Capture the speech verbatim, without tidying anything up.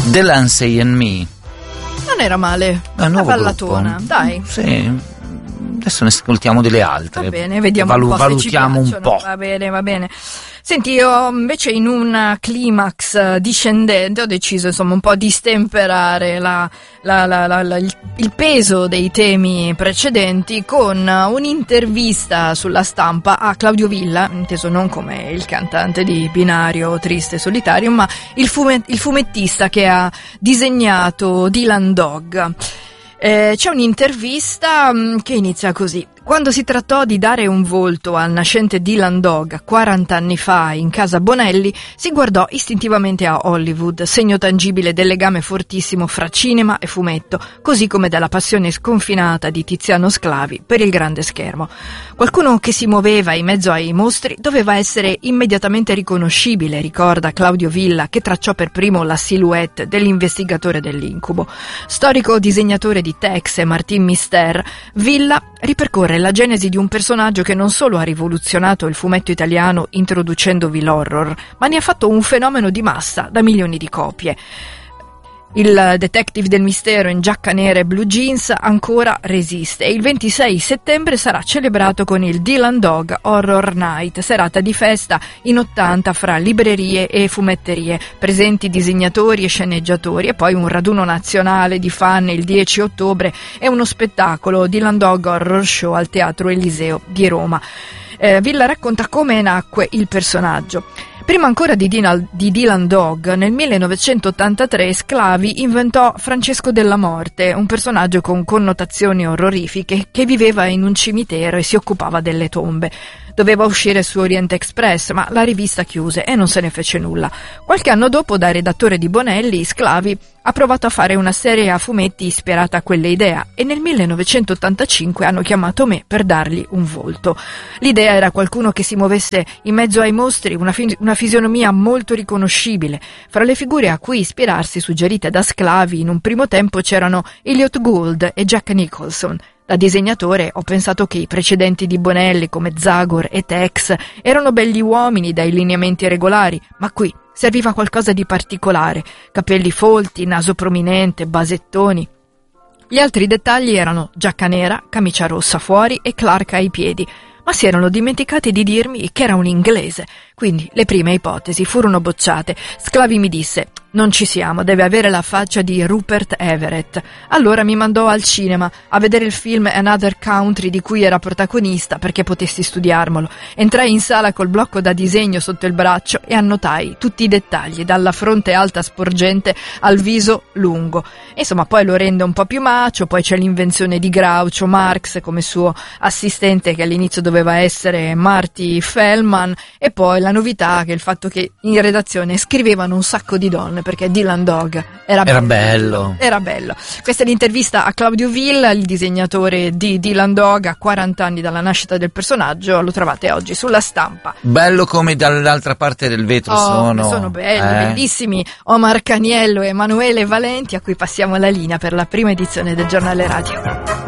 Delancey and Me. Non era male, È un una nuovo ballatona, gruppo. dai. Sì. Adesso ne ascoltiamo delle altre. Va bene, vediamo Valu- un po' valutiamo se ci un piacciono. po'. Va bene, va bene. Senti, io invece in un climax discendente ho deciso insomma un po' di stemperare la, la, la, la, la, il, il peso dei temi precedenti con un'intervista sulla Stampa a Claudio Villa, inteso non come il cantante di Binario Triste e Solitario, ma il, fumet- il fumettista che ha disegnato Dylan Dog. Eh, c'è un'intervista mh, che inizia così. Quando si trattò di dare un volto al nascente Dylan Dog quaranta anni fa in casa Bonelli, si guardò istintivamente a Hollywood, segno tangibile del legame fortissimo fra cinema e fumetto, così come della passione sconfinata di Tiziano Sclavi per il grande schermo. Qualcuno che si muoveva in mezzo ai mostri doveva essere immediatamente riconoscibile, ricorda Claudio Villa, che tracciò per primo la silhouette dell'investigatore dell'incubo. Storico disegnatore di Tex e Martin Mister, Villa ripercorre la genesi di un personaggio che non solo ha rivoluzionato il fumetto italiano introducendovi l'horror, ma ne ha fatto un fenomeno di massa da milioni di copie. Il detective del mistero in giacca nera e blue jeans ancora resiste e il ventisei settembre sarà celebrato con il Dylan Dog Horror Night, serata di festa in ottanta fra librerie e fumetterie, presenti disegnatori e sceneggiatori, e poi un raduno nazionale di fan il dieci ottobre e uno spettacolo Dylan Dog Horror Show al Teatro Eliseo di Roma. Eh, Villa racconta come nacque il personaggio. Prima ancora di, Dina, di Dylan Dog, nel millenovecentottantatré Sclavi inventò Francesco della Morte, un personaggio con connotazioni orrorifiche che viveva in un cimitero e si occupava delle tombe. Doveva uscire su Orient Express, ma la rivista chiuse e non se ne fece nulla. Qualche anno dopo, da redattore di Bonelli, Sclavi ha provato a fare una serie a fumetti ispirata a quell'idea e nel millenovecentottantacinque hanno chiamato me per dargli un volto. L'idea era qualcuno che si muovesse in mezzo ai mostri, una, fi- una fisionomia molto riconoscibile. Fra le figure a cui ispirarsi suggerite da Sclavi in un primo tempo c'erano Elliot Gould e Jack Nicholson. Da disegnatore ho pensato che i precedenti di Bonelli come Zagor e Tex erano belli uomini dai lineamenti regolari, ma qui serviva qualcosa di particolare, capelli folti, naso prominente, basettoni. Gli altri dettagli erano giacca nera, camicia rossa fuori e Clark ai piedi, ma si erano dimenticati di dirmi che era un inglese, quindi le prime ipotesi furono bocciate. Sclavi mi disse: non ci siamo, deve avere la faccia di Rupert Everett. Allora mi mandò al cinema a vedere il film Another Country di cui era protagonista perché potessi studiarmelo. Entrai in sala col blocco da disegno sotto il braccio e annotai tutti i dettagli, dalla fronte alta sporgente al viso lungo. Insomma, poi lo rende un po' più macio, poi c'è l'invenzione di Groucho Marx come suo assistente, che all'inizio doveva essere Marty Feldman, e poi la novità che è il fatto che in redazione scrivevano un sacco di donne, perché Dylan Dog era, Era bello. bello. Era bello. Questa è l'intervista a Claudio Villa, il disegnatore di Dylan Dog, a quaranta anni dalla nascita del personaggio. Lo trovate oggi sulla Stampa. Bello come dall'altra parte del vetro Oh, sono. sono belli, eh. bellissimi. Omar Caniello e Emanuele Valenti, a cui passiamo la linea per la prima edizione del Giornale Radio.